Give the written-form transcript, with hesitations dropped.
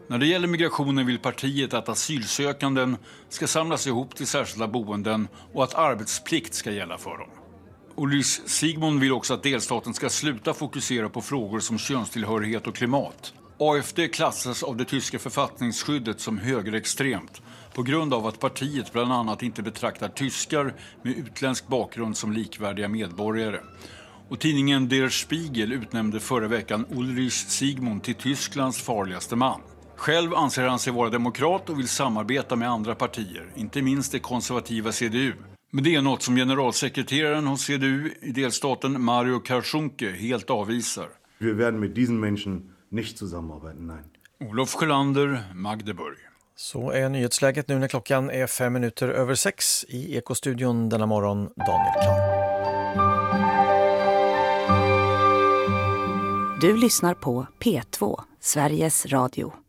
När det gäller migrationen vill partiet att asylsökanden ska samlas ihop till särskilda boenden och att arbetsplikt ska gälla för dem. Ulrich Siegmund vill också att delstaten ska sluta fokusera på frågor som könstillhörighet och klimat. AfD klassas av det tyska författningsskyddet som högerextremt på grund av att partiet bland annat inte betraktar tyskar med utländsk bakgrund som likvärdiga medborgare. Och tidningen Der Spiegel utnämnde förra veckan Ulrich Siegmund till Tysklands farligaste man. Själv anser han sig vara demokrat och vill samarbeta med andra partier, inte minst det konservativa CDU. Men det är något som generalsekreteraren hos CDU i delstaten Mario Karschunke helt avvisar. Vi werden med diesen Menschen nicht zusammenarbeiten, nej. Olof Sjölander, Magdeburg. Så är nyhetsläget nu när klockan är 6:05 i Ekostudion denna morgon, Daniel Klar. Du lyssnar på P2, Sveriges Radio.